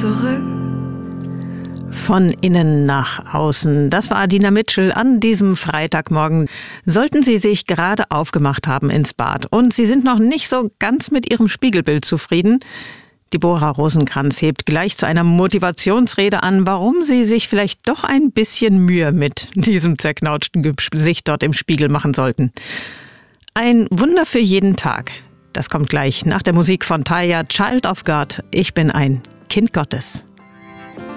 zurück. Von innen nach außen. Das war Adina Mitchell an diesem Freitagmorgen. Sollten Sie sich gerade aufgemacht haben ins Bad und Sie sind noch nicht so ganz mit Ihrem Spiegelbild zufrieden, Deborah Rosenkranz hebt gleich zu einer Motivationsrede an, warum Sie sich vielleicht doch ein bisschen Mühe mit diesem zerknautschten Gesicht dort im Spiegel machen sollten. Ein Wunder für jeden Tag. Das kommt gleich nach der Musik von Taya, Child of God. Ich bin ein Kind Gottes.